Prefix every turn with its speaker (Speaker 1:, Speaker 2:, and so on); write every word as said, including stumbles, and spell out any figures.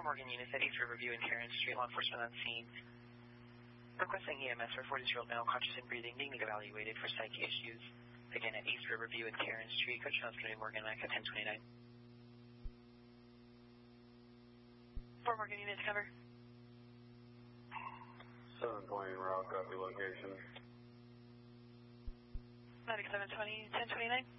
Speaker 1: Morgan units at East Riverview and Terrace Street, law enforcement on scene. Requesting E M S for forty-year-old male, conscious and breathing, being evaluated for psych issues. Again, at East Riverview and Terrace Street. Coach Jones, County Morgan, Mike at ten twenty-nine. Four Morgan units cover.
Speaker 2: seven twenty route, copy location.
Speaker 1: ninety-seven twenty, ten twenty-nine.